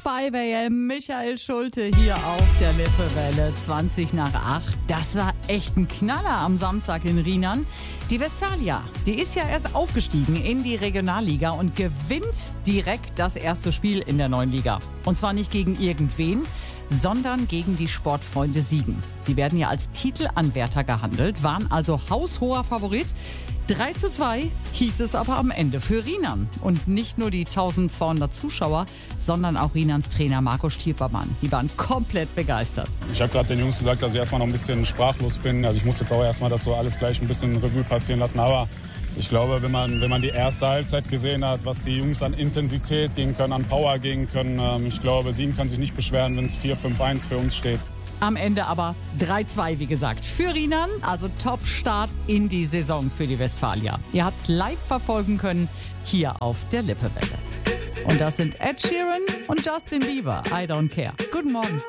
5 AM, Michael Schulte hier auf der Lippewelle, 7:20. Das war echt ein Knaller am Samstag in Rheinland. Die Westfalia, die ist ja erst aufgestiegen in die Regionalliga und gewinnt direkt das erste Spiel in der neuen Liga. Und zwar nicht gegen irgendwen, sondern gegen die Sportfreunde Siegen. Die werden ja als Titelanwärter gehandelt, waren also haushoher Favorit. 3:2 hieß es aber am Ende für Rheinland. Und nicht nur die 1200 Zuschauer, sondern auch Rheinlands Trainer Marco Stiepermann. Die waren komplett begeistert. Ich habe gerade den Jungs gesagt, dass ich erstmal noch ein bisschen sprachlos bin. Also ich muss jetzt auch erstmal das so alles gleich ein bisschen Revue passieren lassen. Aber ich glaube, wenn man die erste Halbzeit gesehen hat, was die Jungs an Intensität geben können, an Power geben können, ich glaube, Siegen kann sich nicht beschweren, wenn es 4-5-1 für uns steht. Am Ende aber 3:2, wie gesagt, für Rheinland. Also Top-Start in die Saison für die Westfalia. Ihr habt es live verfolgen können, hier auf der Lippewelle. Und das sind Ed Sheeran und Justin Bieber. I don't care. Guten Morgen.